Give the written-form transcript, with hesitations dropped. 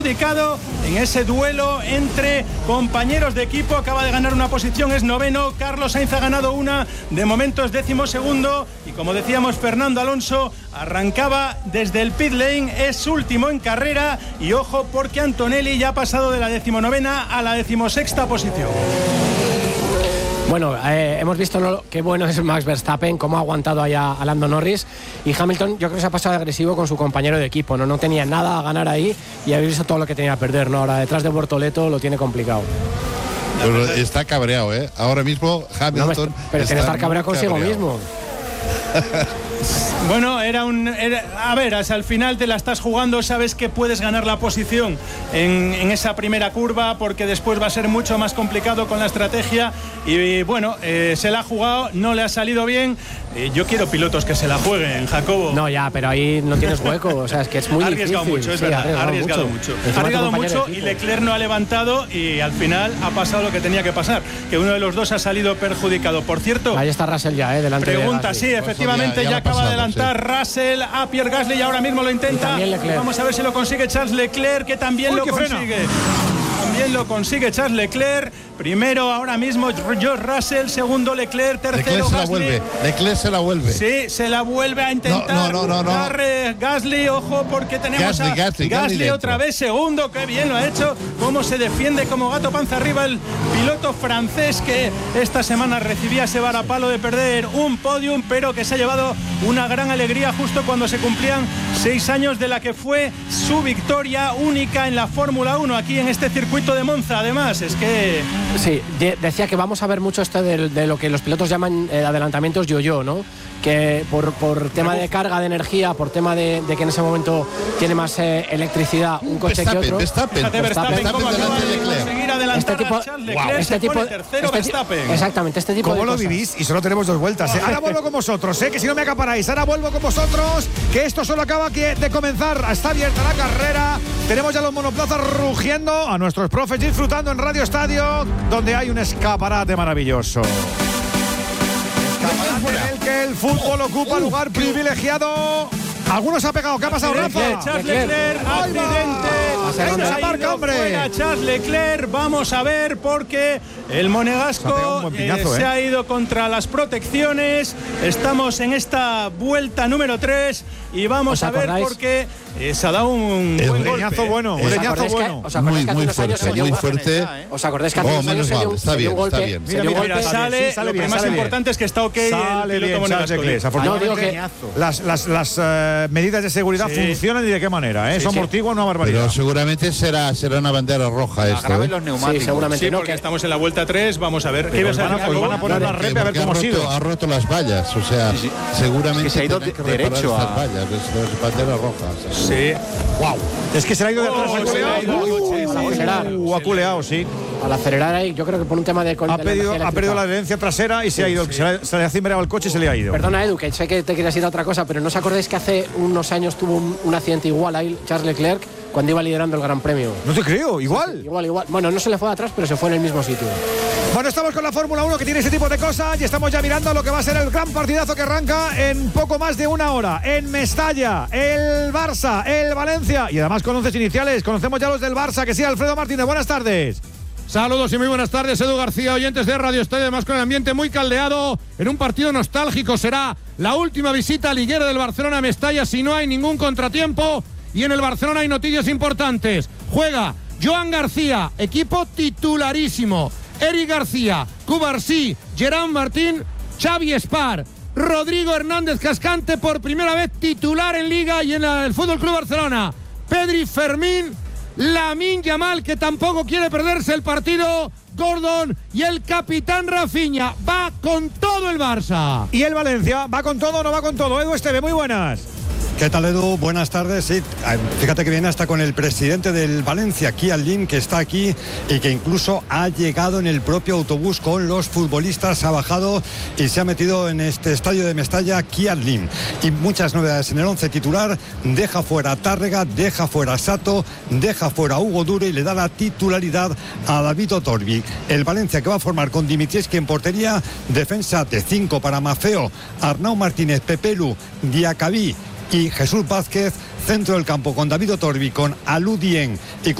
En ese duelo entre compañeros de equipo, acaba de ganar una posición, es noveno. Carlos Sainz ha ganado una, de momento es 12º. Y como decíamos, Fernando Alonso arrancaba desde el pit lane, es último en carrera. Y ojo, porque Antonelli ya ha pasado de la 19ª a la 16ª posición. Bueno, hemos visto qué bueno es Max Verstappen, cómo ha aguantado allá a Lando Norris, y Hamilton yo creo que se ha pasado agresivo con su compañero de equipo, no tenía nada a ganar ahí y habéis visto todo lo que tenía a perder, ¿no? Ahora detrás de Bortoleto lo tiene complicado. Pero está cabreado, ahora mismo Hamilton. No, pero tiene que estar cabreado consigo mismo. Bueno, a ver, hasta el final te la estás jugando, sabes que puedes ganar la posición en esa primera curva, porque después va a ser mucho más complicado con la estrategia. Y bueno, se la ha jugado, no le ha salido bien. Yo quiero pilotos que se la jueguen, Jacobo. No, ya, pero ahí no tienes hueco, o sea, es que es muy difícil. Mucho, es verdad, ha arriesgado mucho. Ha arriesgado mucho y Leclerc no ha levantado y al final ha pasado lo que tenía que pasar, que uno de los dos ha salido perjudicado. Por cierto, ahí está Russell ya, delante pregunta, de sí, efectivamente, ya acaba de adelantar Russell a Pierre Gasly y ahora mismo lo intenta. Vamos a ver si lo consigue Charles Leclerc, que también lo consigue. También lo consigue Charles Leclerc. Primero ahora mismo George Russell, segundo Leclerc, tercero Gasly. Leclerc se la vuelve. Sí, se la vuelve a intentar. No. Gasly, ojo, porque tenemos Gasly otra vez segundo. Qué bien lo ha hecho. Cómo se defiende como gato panza arriba el piloto francés, que esta semana recibía ese varapalo de perder un podium, pero que se ha llevado una gran alegría justo cuando se cumplían 6 años de la que fue su victoria única en la Fórmula 1 aquí en este circuito de Monza. Además, es que... Sí, decía que vamos a ver mucho esto de lo que los pilotos llaman adelantamientos yo-yo, ¿no? Que por tema de carga de energía, por tema de que en ese momento tiene más electricidad un coche que otro. Verstappen cómo acaba de conseguir adelantar a Charles Leclerc, se pone tercero Verstappen. Exactamente, este tipo de cosas. ¿Cómo lo vivís? Y solo tenemos 2 vueltas. Ahora vuelvo con vosotros, que si no me acaparáis. Ahora vuelvo con vosotros, que esto solo acaba de comenzar. Está abierta la carrera. Tenemos ya los monoplazas rugiendo, a nuestros profes disfrutando en Radio Estadio, donde hay un escaparate maravilloso. En el que el fútbol ocupa lugar privilegiado. Algunos ha pegado. ¿Qué ha pasado, Rafa? Charles Leclerc, accidente. Se marca, hombre. Fuera Charles Leclerc. Vamos a ver, porque el monegasco se ha ido contra las protecciones. Estamos en esta vuelta número 3 y vamos a ver porque se ha dado un buen leñazo bueno. Un leñazo bueno. Muy fuerte. ¿Os acordáis que hace unos años se dio un golpe? Mira, sale. Lo que más importante es que está ok el piloto monegasco. No digo que las medidas de seguridad funcionan y de qué manera, Eso amortigua una barbaridad. Pero seguramente será una bandera roja esto. Los neumáticos. Sí, seguramente no, porque estamos en la vuelta 3, vamos a ver. Van a poner la rep a ver cómo ha sido. Ha roto las vallas, o sea, seguramente se ha ido derecho a vallas, es bandera roja. Sí. Wow. Es que se le ha ido detrás. Ha culeado, sí. Al acelerar ahí, yo creo que por un tema de... Ha perdido la adherencia trasera y se ha ido. Se le ha cimbreado el coche y se le ha ido. Perdona, Edu, que sé que te querías ir a otra cosa, pero ¿no os acordáis que hace unos años tuvo un accidente igual ahí Charles Leclerc cuando iba liderando el Gran Premio? No te creo, igual. Sí, igual. Bueno, no se le fue atrás, pero se fue en el mismo sitio. Bueno, estamos con la Fórmula 1 que tiene ese tipo de cosas y estamos ya mirando lo que va a ser el gran partidazo que arranca en poco más de una hora. En Mestalla, el Barça, el Valencia y además con 11 iniciales. Conocemos ya los del Barça, que sí, Alfredo Martínez. Buenas tardes. Saludos y muy buenas tardes, Edu García, oyentes de Radio Estadio, además con el ambiente muy caldeado, en un partido nostálgico. Será la última visita liguera del Barcelona a Mestalla si no hay ningún contratiempo, y en el Barcelona hay noticias importantes. Juega Joan García, equipo titularísimo, Eric García, Cubarsí, Gerard Martín, Xavi Espar, Rodrigo Hernández Cascante por primera vez titular en Liga y en el Fútbol Club Barcelona, Pedri, Fermín, Lamine Yamal, que tampoco quiere perderse el partido, Gordon y el capitán Rafinha. Va con todo el Barça. ¿Y el Valencia? ¿Va con todo o no va con todo? Edu Esteve, muy buenas. ¿Qué tal, Edu? Buenas tardes. Sí, fíjate que viene hasta con el presidente del Valencia, Kian Lim, que está aquí y que incluso ha llegado en el propio autobús con los futbolistas, ha bajado y se ha metido en este estadio de Mestalla, Kian Lim. Y muchas novedades en el 11 titular. Deja fuera a Tárrega, deja fuera a Sato, deja fuera a Hugo Duro y le da la titularidad a David Otorbi. El Valencia que va a formar con Dimitrievski en portería, defensa de 5 para Mafeo, Arnau Martínez, Pepelu, Diacabí, y Jesús Vázquez, centro del campo con David Otorbi, con Alú Dieng y con